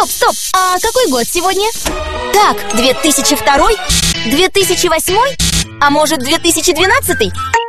Стоп! А какой год сегодня? Так, 2002? 2008? А может, 2012?